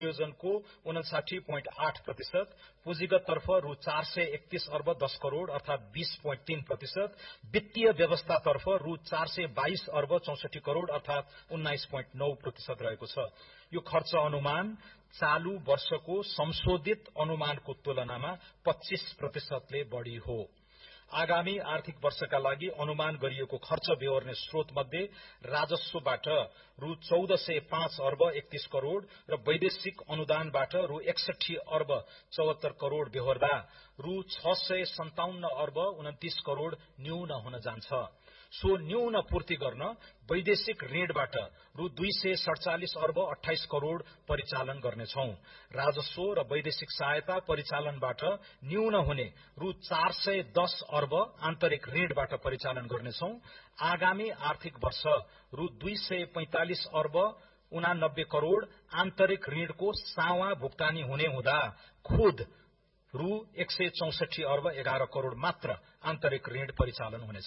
विनियोजनको 59.8%, पुँजीगत तर्फ रु 431 अर्ब 10 करोड़ अर्थात 20.3%, वित्तीय व्यवस्था तर्फ रु 422 अर्ब 64 करोड़ अर्थात 19.9% रहेको छ। यो खर्च अनुमान चालू वर्षको संशोधित अनुमानको तुलनामा 25% ले बढ़ी हो। आगामी आर्थिक वर्षका लागि अनुमान गरिएको खर्च बेहोर्ने स्रोत मध्ये राजस्वबाट रु 1405 अर्ब 31 करोड़ र वैदेशिक अनुदानबाट रु 61 अर्ब 74 करोड़ बेहोर्दा रु 657 अर्ब 29 करोड़ न्यून हुन जान्छ। सो न्यून पूर्ति गर्न वैदेशिक ऋणबाट रु 247 अर्ब 28 करोड़ परिचालन गर्नेछौं। राजस्व र वैदेशिक सहायता परिचालनबाट न्यून हुने रु 410 अर्ब आन्तरिक ऋणबाट परिचालन गर्नेछौं। आगामी आर्थिक वर्ष रु 245 अर्ब 89 करोड़ आन्तरिक ऋणको सावा भुक्तानी हुने हुँदा खुद रु 164 अर्ब 11 करोड़ मात्र आन्तरिक ऋण परिचालन हुनेछ।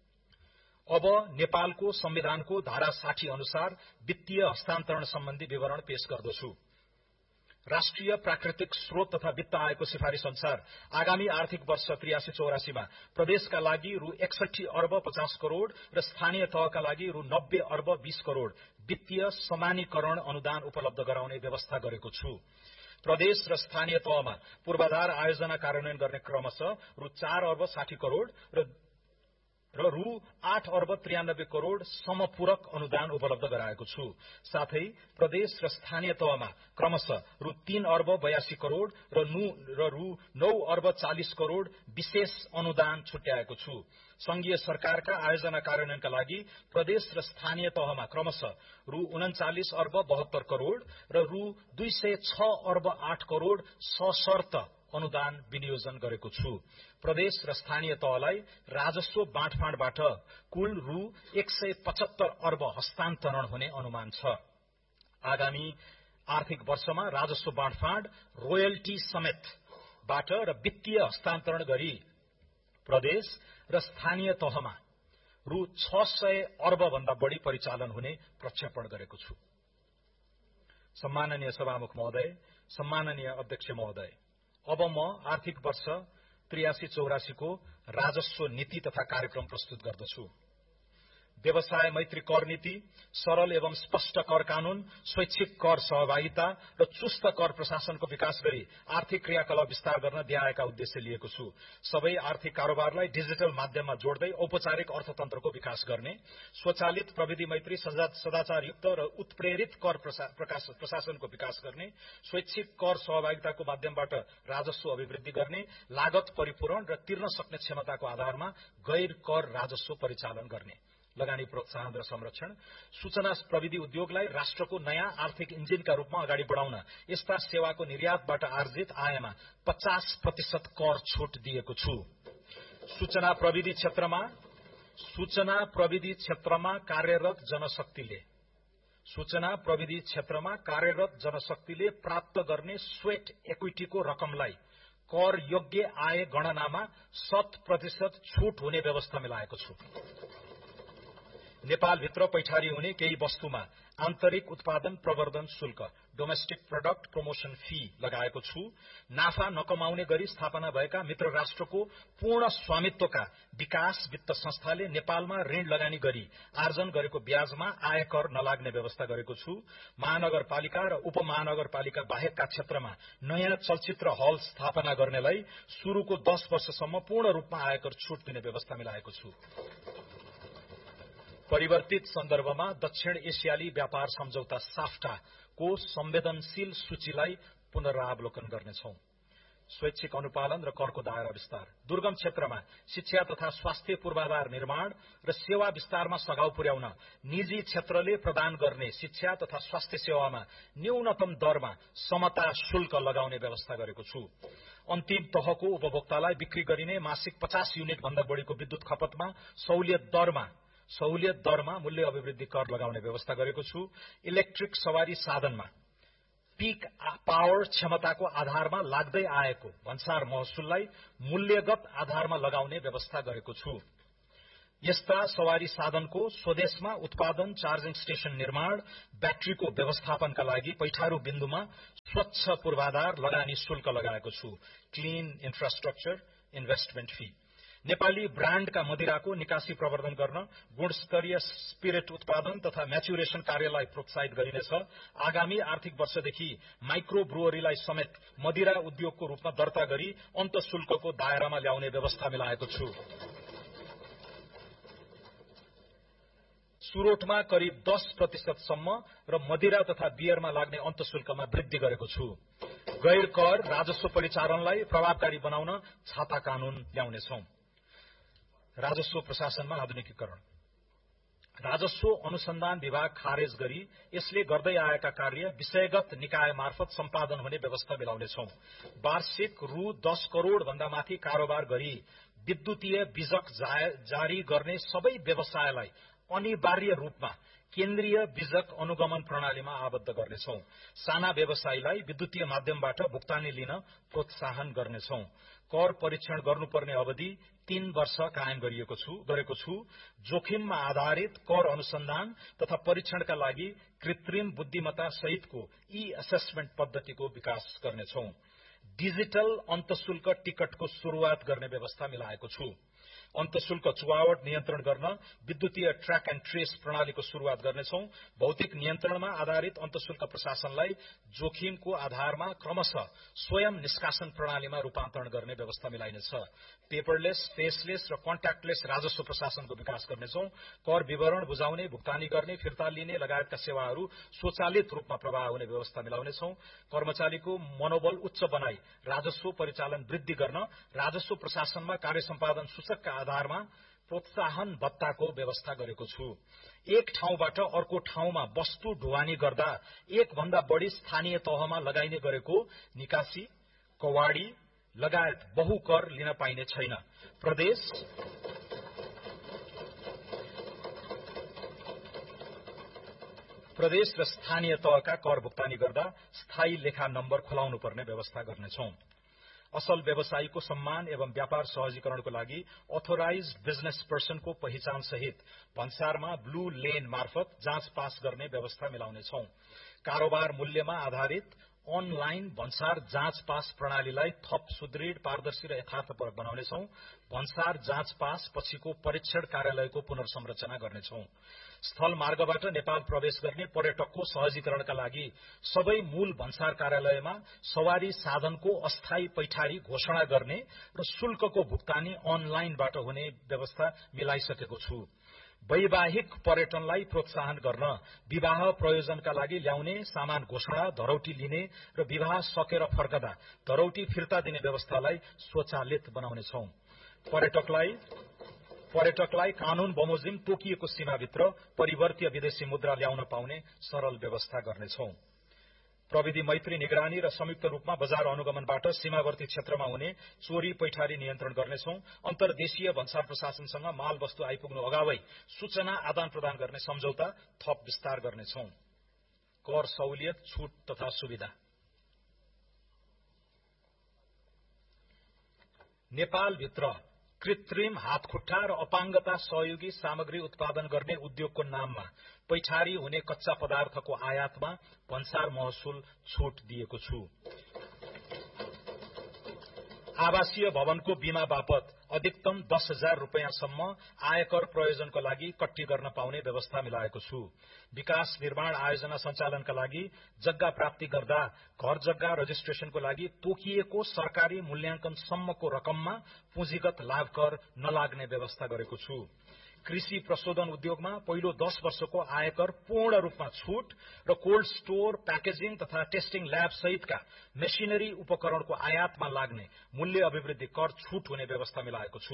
अब नेपालको संविधानको धारा 60 अनुसार वित्तीय हस्तान्तरण सम्बन्धी विवरण पेश गर्दछु। राष्ट्रिय प्राकृतिक स्रोत तथा वित्त आयोगको सिफारिश अनुसार आगामी आर्थिक वर्ष 83-84 मा प्रदेशका लागि रु 61 अर्ब 50 करोड़ र स्थानीय तहका लागि रु 90 अर्ब 20 करोड़ वित्तीय समानीकरण अनुदान उपलब्ध गराउने व्यवस्था गरेको छु। प्रदेश र स्थानीय तहमा पूर्वाधार आयोजना कार्यान्वयन गर्ने क्रमशः रु 4 अर्ब 60 करोड़ र रु 8 अर्ब 93 करोड़ समपूरक अनुदान उपलब्ध गराएको छु। साथै प्रदेश र स्थानीय तहमा क्रमशः रु 3 अर्ब 82 करोड़ र रु 9 अर्ब 40 करोड़ विशेष अनुदान छुट्याएको छु। संघीय सरकारका आयोजना कार्यान्वयनका लागि प्रदेश र स्थानीय तहमा क्रमशः रु 39 अर्ब 72 करोड़ र रु 206 अर्ब 8 करोड़ सशर्त अनुदान विनियोजन गरेको छु। प्रदेश र स्थानीय तहलाई राजस्व बाँडफाँडबाट कुल रु 175 अर्ब हस्तान्तरण हुने अनुमान छ। आगामी आर्थिक वर्षमा राजस्व बाँडफाँड रोयल्टी समेतबाट र वित्तीय हस्तान्तरण गरी प्रदेश र स्थानीय तहमा रु 600 अर्ब भन्दा बढ़ी परिचालन हुने प्रक्षेपण गरेको छु। सम्माननीय सभामुख महोदय, सम्माननीय अध्यक्ष महोदय, अब म आर्थिक वर्ष 83-84 को राजस्व नीति तथा कार्यक्रम प्रस्तुत गर्दछु। व्यवसाय मैत्री कर नीति, सरल एवं स्पष्ट कर कानून, स्वैच्छिक कर सहभागिता र चुस्त कर प्रशासनको विकास गरी आर्थिक क्रियाकलाप विस्तार गर्न दिआएका उद्देश्य लिएको छु। सबै आर्थिक कारोबारलाई डिजिटल माध्यममा जोड्दै औपचारिक अर्थतन्त्रको विकास गर्ने, स्वचालित प्रविधि मैत्री सदाचारयुक्त र उत्प्रेरित कर प्रशासनको विकास गर्ने, स्वैच्छिक कर सहभागिताको माध्यमबाट राजस्व अभिवृद्धि गर्ने, लागत परिपूरण र तिर्न सक्ने क्षमताको आधारमा गैर कर राजस्व परिचालन गर्ने, लगानी प्रोत्साहन र संरक्षण, सूचना प्रविधि उद्योगलाई राष्ट्रको नयाँ आर्थिक इन्जिनका रूपमा अगाडि बढाउन यस्ता सेवाको निर्यातबाट आर्जित आयमा 50% कर छूट दिएको छु। सूचना प्रविधि क्षेत्रमा कार्यरत जनशक्तिले प्राप्त गर्ने स्वेट इक्विटीको रकमलाई कर योग्य आय गणनामा 100% छूट हुने व्यवस्था मिलाएको छु। नेपालभित्र पैठारी हुने केही वस्तुमा आन्तरिक उत्पादन प्रवर्धन शुल्क डोमेस्टिक प्रोडक्ट प्रमोशन फी लगाएको छु। नाफा नकमाउने गरी स्थापना भएका मित्र राष्ट्रको पूर्ण स्वामित्वका विकास वित्त संस्थाले नेपालमा ऋण लगानी गरी आर्जन गरेको ब्याजमा आयकर नलाग्ने व्यवस्था गरेको छु। महानगरपालिका र उपमहानगरपालिका बाहेकका क्षेत्रमा नयाँ चलचित्र हल स्थापना गर्नेलाई शुरूको 10 वर्षसम्म पूर्ण रूपमा आयकर छूट दिने व्यवस्था मिलाएको छु। परिवर्तित सन्दर्भमा दक्षिण एशियाली व्यापार सम्झौता साफ्टा को संवेदनशील सूचीलाई पुनरावलोकन गर्नेछौं। स्वैच्छिक अनुपालन र करको दायरा विस्तार, दुर्गम क्षेत्रमा शिक्षा तथा स्वास्थ्य पूर्वाधार निर्माण र सेवा विस्तारमा सघाउ पुर्याउन निजी क्षेत्रले प्रदान गर्ने शिक्षा तथा स्वास्थ्य सेवामा न्यूनतम दरमा समता शुल्क लगाउने व्यवस्था गरेको छु। अन्तिम तहको उपभोक्तालाई बिक्री गरिने मासिक 50 युनिट भन्दा बढ़ीको विद्युत खपतमा सहुलियत दरमा मूल्य अभिवृद्धि कर लगाउने व्यवस्था गरेको छु। इलेक्ट्रिक सवारी साधनमा पीक पावर क्षमताको आधारमा लाग्दै आएको भन्सार महसुललाई मूल्यगत आधारमा लगाउने व्यवस्था गरेको छु। यस्ता सवारी साधनको स्वदेशमा उत्पादन, चार्जिङ स्टेशन निर्माण, ब्याट्रीको व्यवस्थापनका लागि पैठारू बिन्दुमा स्वच्छ पूर्वाधार लगानी शुल्क लगाएको छु। Clean infrastructure investment fee. Nepali ब्राण्डका मदिराको निकासी प्रवर्धन गर्न गुणस्तरीय स्पिरिट उत्पादन तथा म्याचुरेशन कार्यलाई प्रोत्साहित गरिनेछ। आगामी आर्थिक वर्षदेखि माइक्रो ब्रुअरीलाई समेत मदिरा उद्योगको रूपमा दर्ता गरी अन्त शुल्कको दायरामा ल्याउने व्यवस्था मिलाएको छु। सुरोटमा करिब 10% सम्म र मदिरा तथा बियरमा लाग्ने अन्तशुल्कमा वृद्धि गरेको छु। गैर कर राजस्व परिचालनलाई प्रभावकारी बनाउन छाता कानून ल्याउनेछौं। राजस्व प्रशासनमा आधुनिकीकरण। राजस्व अनुसन्धान विभाग खारेज गरी यसले गर्दै आएका कार्य विषयगत निकाय मार्फत सम्पादन हुने व्यवस्था मिलाउनेछौं। वार्षिक रु 10 करोड़ भन्दा माथि कारोबार गरी विद्युतीय बिजक जारी गर्ने सबै व्यवसायलाई अनिवार्य रूपमा केन्द्रीय बिजक अनुगमन प्रणालीमा आबद्ध गर्नेछौं। साना व्यवसायीलाई विद्युतीय माध्यमबाट भुक्तानी लिन प्रोत्साहन गर्नेछौं। कर परीक्षण गर्नुपर्ने अवधि 3 वर्ष कायम गरेको छु। जोखिममा आधारित कर अनुसन्धान तथा परीक्षणका लागि कृत्रिम बुद्धिमत्ता सहितको ई-असेसमेन्ट पद्धतिको विकास गर्नेछौं। डिजिटल अन्तशुल्क टिकटको शुरूआत गर्ने व्यवस्था मिलाएको छु। अन्तशुल्क चुहावट नियन्त्रण गर्न विद्युतीय ट्र्याक एण्ड ट्रेस प्रणालीको शुरूआत गर्नेछौं। भौतिक नियन्त्रणमा आधारित अन्तशुल्क प्रशासनलाई जोखिमको आधारमा क्रमशः स्वयं निष्कासन प्रणालीमा रूपान्तरण गर्ने व्यवस्था मिलाइनेछ। पेपरलेस, फेसलेस र कन्ट्याक्टलेस राजस्व प्रशासनको विकास गर्नेछौं। कर विवरण बुझाउने, भुक्तानी गर्ने, फिर्ता लिने लगायतका सेवाहरू स्वचालित रूपमा प्रवाह हुने व्यवस्था मिलाउनेछौं। कर्मचारीको मनोबल उच्च बनाई राजस्व परिचालन वृद्धि गर्न राजस्व प्रशासनमा कार्य सम्पादन सूचकका आधारमा प्रोत्साहन भत्ताको व्यवस्था गरेको छु। एक ठाउँबाट अर्को ठाउँमा वस्तु ढुवानी गर्दा एक भन्दा बढ़ी स्थानीय तहमा लगाइने गरेको निकासी, कवाड़ी लगायत बहुकर लिन पाइने छैन। प्रदेश र स्थानीय तहका कर भुक्तानी गर्दा स्थायी लेखा नम्बर खुलाउनु पर्ने व्यवस्था गर्नेछौं। असल व्यवसायीको सम्मान एवं व्यापार सहजीकरणको लागि अथोराइज्ड बिजनेस पर्सनको पहिचान सहित भन्सारमा ब्लू लेन मार्फत जाँच पास गर्ने व्यवस्था मिलाउनेछौं। कारोबार मूल्यमा आधारित अनलाइन भन्सार जाँच पास प्रणालीलाई थप सुदृढ, पारदर्शी र यथार्थपर बनाउनेछौं। भन्सार जाँच पास पछिको परीक्षण कार्यालयको पुनर्संरचना गर्नेछौं। स्थल मार्गबाट नेपाल प्रवेश गर्ने पर्यटकको सहजीकरणका लागि सबै मूल भन्सार कार्यालयमा सवारी साधनको अस्थायी पैठारी घोषणा गर्ने र शुल्कको भुक्तानी अनलाइनबाट हुने व्यवस्था मिलाइसकेको छु। वैवाहिक पर्यटनलाई प्रोत्साहन गर्न विवाह प्रयोजनका लागि ल्याउने सामान घोषणा, धरौटी लिने र विवाह सकेर फर्कदा धरौटी फिर्ता दिने व्यवस्थालाई स्वचालित बनाउनेछौं। पर्यटकलाई कानून बमोजिम तोकिएको सीमाभित्र परिवर्तीय विदेशी मुद्रा ल्याउन पाउने सरल व्यवस्था गर्नेछौं। प्रविधि मैत्री निगरानी र संयुक्त रूपमा बजार अनुगमनबाट सीमावर्ती क्षेत्रमा हुने चोरी पैठारी नियन्त्रण गर्नेछौं। अन्तर्देशीय भन्सार प्रशासनसँग माल वस्तु आइपुग्नु अगावै सूचना आदान प्रदान गर्ने सम्झौता थप विस्तार गर्नेछौं। कर सहुलियत, छूट तथा सुविधा। नेपालभित्र कृत्रिम हातखुट्टा र अपाङ्गता सहयोगी सामग्री उत्पादन गर्ने उद्योगको नाममा पैठारी हुने कच्चा पदार्थको आयातमा भन्सार महसुल छूट दिएको छु। आवासीय भवनको बीमा बापत अधिकतम 10,000 रुपैयाँसम्म आयकर प्रयोजनको लागि कट्टी गर्न पाउने व्यवस्था मिलाएको छु। विकास निर्माण आयोजना सञ्चालनका लागि जग्गा प्राप्ति गर्दा घर जग्गा रजिस्ट्रेशनको लागि तोकिएको सरकारी मूल्याङ्कनसम्मको रकममा पुँजीगत लाभ कर नलाग्ने व्यवस्था गरेको छु। कृषि प्रशोधन उद्योगमा पहिलो 10 वर्षको आयकर पूर्ण रूपमा छूट र कोल्ड स्टोर, प्याकेजिङ तथा टेस्टिङ ल्याब सहितका मेसिनरी उपकरणको आयातमा लाग्ने मूल्य अभिवृद्धि कर छूट हुने व्यवस्था मिलाएको छु।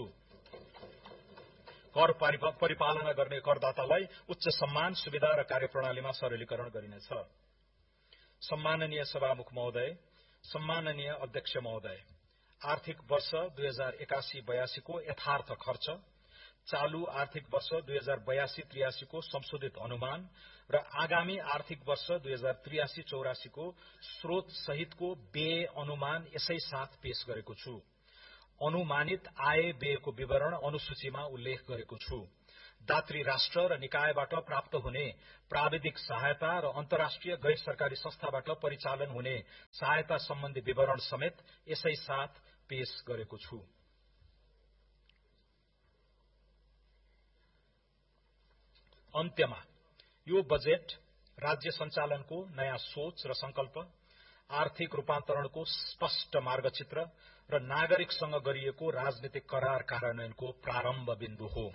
कर परिपालना गर्ने करदातालाई उच्च सम्मान, सुविधा र कार्यप्रणालीमा सरलीकरण गरिनेछ। सम्माननीय सभामुख महोदय, सम्माननीय अध्यक्ष महोदय, आर्थिक वर्ष 2081-82 को यथार्थ खर्च, चालू आर्थिक वर्ष 2082-83 को संशोधित अनुमान र आगामी आर्थिक वर्ष 2083-84 को स्रोत सहितको व्यय अनुमान यसै साथ पेश गरेको छु। अनुमानित आय व्ययको विवरण अनुसूचीमा उल्लेख गरेको छु। दात्री राष्ट्र र निकायबाट प्राप्त हुने प्राविधिक सहायता र अन्तर्राष्ट्रिय गैर सरकारी संस्थाबाट परिचालन हुने सहायता सम्बन्धी विवरण समेत यसै साथ पेश गरेको छु। अन्त्यमा यो बजेट राज्य सञ्चालनको नयाँ सोच र संकल्प, आर्थिक रूपान्तरणको स्पष्ट मार्गचित्र र नागरिकसँग गरिएको राजनीतिक करार कार्यान्वयनको प्रारम्भ बिन्दु हो।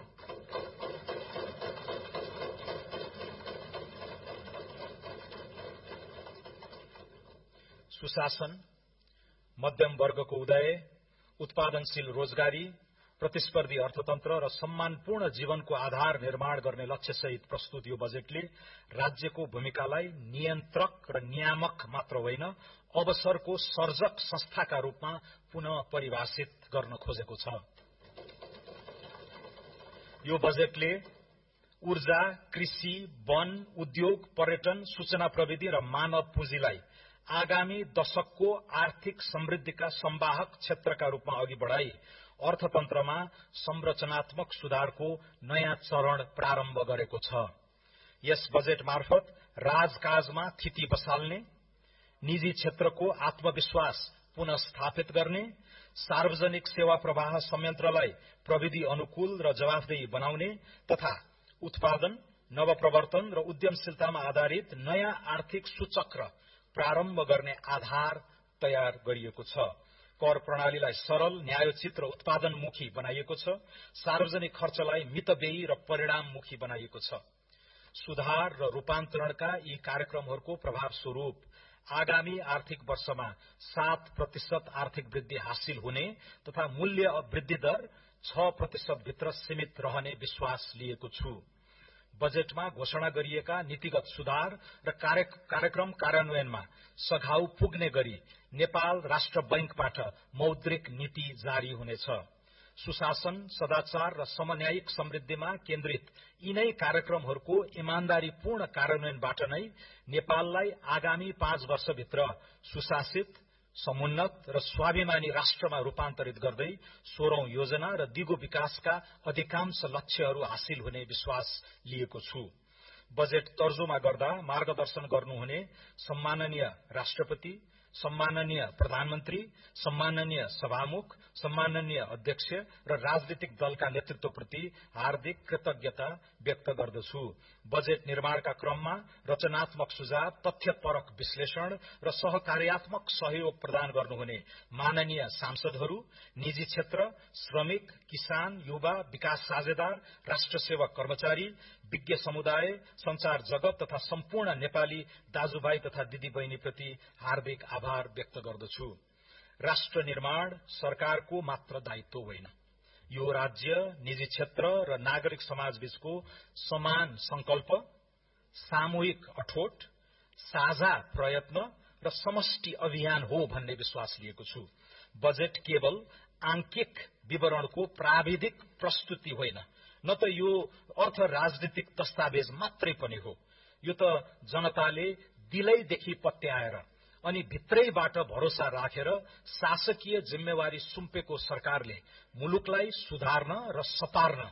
सुशासन, मध्यम वर्गको उदय, उत्पादनशील रोजगारी, प्रतिस्पर्धी अर्थतन्त्र र सम्मानपूर्ण जीवनको आधार निर्माण गर्ने लक्ष्यसहित प्रस्तुत यो बजेटले राज्यको भूमिकालाई नियन्त्रक र नियामक मात्र होइन, अवसरको सर्जक संस्थाका रूपमा पुनः परिभाषित गर्न खोजेको छ। यो बजेटले ऊर्जा, कृषि, वन, उद्योग, पर्यटन, सूचना प्रविधि र मानव पुँजीलाई आगामी दशकको आर्थिक समृद्धिका संवाहक क्षेत्रका रूपमा अघि बढ़ाई अर्थतन्त्रमा संरचनात्मक सुधारको नयाँ चरण प्रारम्भ गरेको छ। यस बजेट मार्फत राजकाजमा थिति बसाल्ने, निजी क्षेत्रको आत्मविश्वास पुनः स्थापित गर्ने, सार्वजनिक सेवा प्रवाह संयन्त्रलाई प्रविधि अनुकूल र जवाफदेही बनाउने तथा उत्पादन, नवप्रवर्तन र उद्यमशीलतामा आधारित नयाँ आर्थिक सूचक्र प्रारम्भ गर्ने आधार तयार गरिएको छ। कर प्रणालीलाई सरल, न्यायोचित र उत्पादनमुखी बनाइएको छ। सार्वजनिक खर्चलाई मितव्ययी र परिणाममुखी बनाइएको छ। सुधार र रूपान्तरणका यी कार्यक्रमहरूको प्रभाव स्वरूप आगामी आर्थिक वर्षमा 7% आर्थिक वृद्धि हासिल हुने तथा मूल्य वृद्धि दर 6% भित्र सीमित रहने विश्वास लिएको छु। बजेटमा घोषणा गरिएका नीतिगत सुधार र कार्यक्रम कार्यान्वयनमा सघाउ पुग्ने गरी नेपाल राष्ट्र बैंकबाट मौद्रिक नीति जारी हुनेछ। सुशासन, सदाचार र समन्यायिक समृद्धिमा केन्द्रित यिनै कार्यक्रमहरूको इमानदारीपूर्ण कार्यान्वयनबाट नै नेपाललाई आगामी 5 वर्षभित्र सुशासित, समुन्नत र स्वाभिमानी राष्ट्रमा रूपान्तरित गर्दै 16औं योजना र दिगो विकासका अधिकांश लक्ष्यहरू हासिल हुने विश्वास लिएको छु। बजेट तर्जुमा गर्दा मार्गदर्शन गर्नुहुने सम्माननीय राष्ट्रपति, सम्माननीय प्रधानमन्त्री, सम्माननीय सभामुख, सम्माननीय अध्यक्ष र राजनीतिक दलका नेतृत्वप्रति हार्दिक कृतज्ञता व्यक्त गर्दछु। बजेट निर्माणका क्रममा रचनात्मक सुझाव, तथ्यपरक विश्लेषण र सहकार्यात्मक सहयोग प्रदान गर्नुहुने माननीय सांसदहरू, निजी क्षेत्र, श्रमिक, किसान, युवा, विकास साझेदार, राष्ट्र सेवक कर्मचारी, विज्ञ समुदाय, संचार जगत तथा सम्पूर्ण नेपाली दाजुभाइ तथा दिदीबहिनीप्रति हार्दिक आभार व्यक्त गर्दछु। राष्ट्र निर्माण सरकारको मात्र दायित्व होइन, यो राज्य, निजी क्षेत्र र नागरिक समाजबीचको समान संकल्प, सामूहिक अठोट, साझा प्रयत्न र समष्टि अभियान हो भन्ने विश्वास लिएको छु। बजेट केवल आंकिक विवरणको प्राविधिक प्रस्तुति होइन, न त यो अर्थ राजनीतिक दस्तावेज मात्रै पनि हो। यो त जनताले दिलैदेखि पत्याएर अनि भित्रैबाट भरोसा राखेर शासकीय जिम्मेवारी सुम्पेको सरकारले मुलुकलाई सुधार्न र सपार्न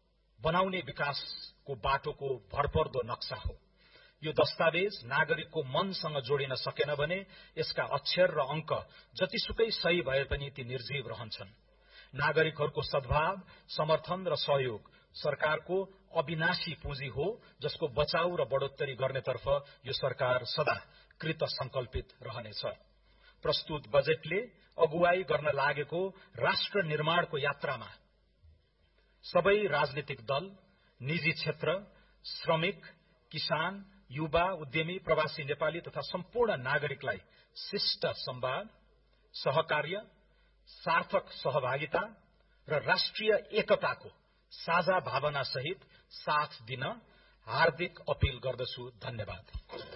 बनाउने विकासको बाटोको भरपर्दो नक्सा हो। यो दस्तावेज नागरिकको मनसँग जोडिन सकेन भने यसका अक्षर र अंक जतिसुकै सही भए पनि ती निर्जीव रहन्छन्। नागरिकहरूको सद्भाव, समर्थन र सहयोग सरकारको अविनाशी पुँजी हो, जसको बचाउ र बढोत्तरी गर्नेतर्फ यो सरकार सदा कृत संकल्पित रहनेछ। प्रस्तुत बजेटले अगुवाई गर्न लागेको राष्ट्र निर्माणको यात्रामा सबै राजनीतिक दल, निजी क्षेत्र, श्रमिक, किसान, युवा, उद्यमी, प्रवासी नेपाली तथा सम्पूर्ण नागरिकलाई शिष्ट संवाद, सहकार्य, सार्थक सहभागिता र राष्ट्रिय एकताको साझा भावना सहित साथ दिन हार्दिक अपील गर्दछु। धन्यवाद।